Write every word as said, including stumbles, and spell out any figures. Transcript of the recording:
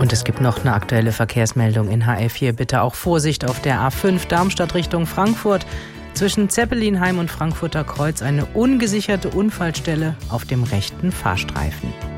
Und es gibt noch eine aktuelle Verkehrsmeldung in H F vier. Bitte auch Vorsicht auf der A fünf Darmstadt Richtung Frankfurt. Zwischen Zeppelinheim und Frankfurter Kreuz eine ungesicherte Unfallstelle auf dem rechten Fahrstreifen.